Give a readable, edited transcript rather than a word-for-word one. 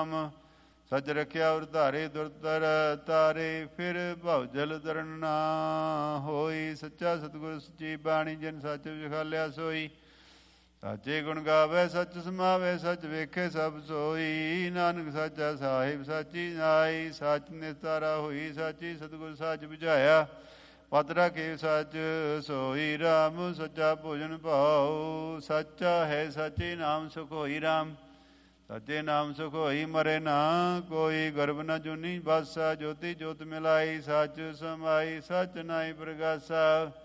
ਨਾਮ। ਸੱਚ ਰਖਿਆ ਉਰ ਧਾਰੇ ਦੁਰਤਰ ਤਾਰੇ, ਫਿਰ ਭਵ ਜਲ ਤਰਨ ਨਾ ਹੋਈ। ਸੱਚਾ ਸਤਿਗੁਰ ਸੱਚੀ ਬਾਣੀ, ਜਿਨ ਸੱਚ ਵਿਖਾਲਿਆ ਸੋਈ। ਸਾਚੇ ਗੁਣ ਗਾਵੇ ਸੱਚ ਸਮਾਵੇ, ਸੱਚ ਵੇਖੇ ਸਭ ਸੋਈ। ਨਾਨਕ ਸਾਚਾ ਸਾਹਿਬ ਸਾਚੀ ਨਾਈ, ਸੱਚ ਨਿਸਤਾਰਾ ਹੋਈ ਸਾਚੀ। ਸਤਿਗੁਰ ਸੱਚ ਬੁਝਾਇਆ, ਪਤ ਰਾਖੇ ਸੱਚ ਸੋਈ। ਰਾਮ ਸੱਚਾ ਭੋਜਨ ਭਾਉ, ਸਾਚਾ ਹੈ ਸਾਚੇ ਨਾਮ ਸੁਖ ਹੋਈ। ਰਾਮ ਸਾਚੇ ਨਾਮ ਸੁਖ ਹੋਈ, ਮਰੇ ਨਾ ਕੋਈ। ਗਰਭ ਨ ਜੂਨੀ ਬਾਸਾ, ਜੋਤੀ ਜੋਤ ਮਿਲਾਈ। ਸੱਚ ਸਮਾਈ ਸੱਚ ਨਾਈ ਪ੍ਰਗਾਸਾ।